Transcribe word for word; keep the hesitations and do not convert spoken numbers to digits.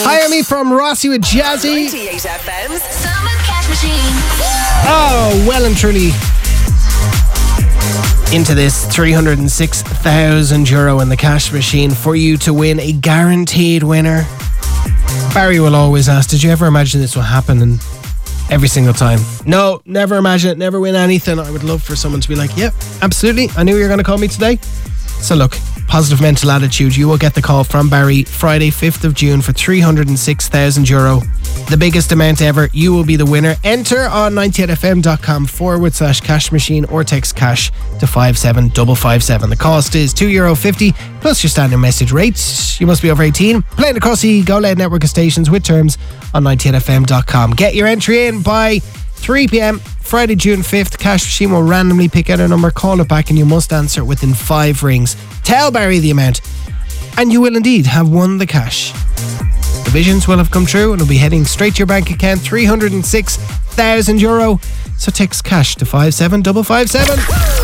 Hi, Amy from Rossi with Jazzy. ninety-eight F M's Summer Cash Machine. Oh, well and truly into this three hundred six thousand euro in the cash machine for you to win, a guaranteed winner. Barry will always ask, did you ever imagine this will happen? And every single time, no, never imagine it, never win anything. I would love for someone to be like, yep, yeah, absolutely, I knew you were going to call me today. So look, positive mental attitude. You will get the call from Barry Friday fifth of June for three hundred six thousand euro, the biggest amount ever. You will be the winner. Enter on ninety-eight f m dot com forward slash cash machine or text cash to five seven five five seven. The cost is two euro fifty plus your standard message rates. You must be over eighteen. Playing across the Go Loud network of stations with terms on ninety-eight f m dot com. Get your entry in by three p.m. Friday, June fifth. Cash machine will randomly pick out a number, call it back, and you must answer it within five rings. Tell Barry the amount, and you will indeed have won the cash. The visions will have come true and will be heading straight to your bank account. three hundred six thousand euro. So text cash to five seven five five seven.